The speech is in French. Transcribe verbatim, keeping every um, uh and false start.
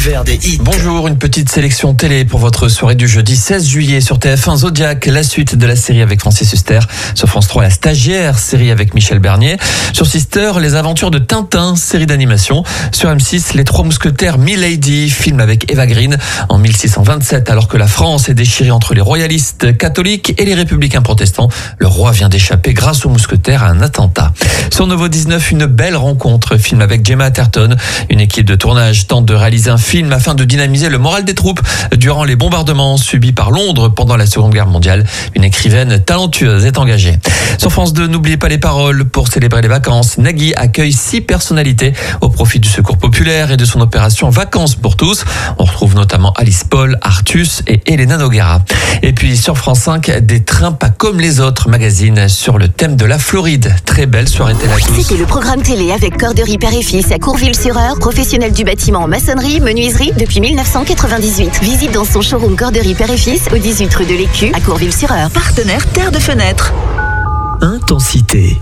l'univers des hits. Bonjour, une petite sélection télé pour votre soirée du jeudi seize juillet sur T F un Zodiac, la suite de la série avec Francis Huster. Sur France trois, La Stagiaire, série avec Michel Bernier. Sur Sister, Les Aventures de Tintin, série d'animation. Sur M six, Les Trois Mousquetaires, Milady, film avec Eva Green. En mille six cent vingt-sept, alors que la France est déchirée entre les royalistes catholiques et les républicains protestants, le roi vient d'échapper grâce aux mousquetaires à un attentat. Sur Novo dix-neuf, une belle rencontre, film avec Gemma Arterton. Une équipe de tournage tente de réaliser un film afin de dynamiser le moral des troupes durant les bombardements subis par Londres pendant la Seconde Guerre mondiale. Une écrivaine talentueuse est engagée. Sur France deux, n'oubliez pas les paroles. Pour célébrer les vacances, Nagui accueille six personnalités au profit du Secours populaire et de son opération Vacances pour tous. On retrouve notamment Alice Paul, Artus et Elena Noguera. Et puis sur France cinq, des trains pas comme les autres, magazine sur le thème de la Floride. Très belle soirée télé à tous. C'était le programme télé avec Corderie Père et Fils à Courville-sur-Eure, professionnel du bâtiment en maçonnerie, menuiserie depuis mille neuf cent quatre-vingt-dix-huit. Visite dans son showroom Corderie Père et Fils au dix-huit rue de l'Écu à Courville-sur-Eure. Partenaire Terre de Fenêtre. Intensité.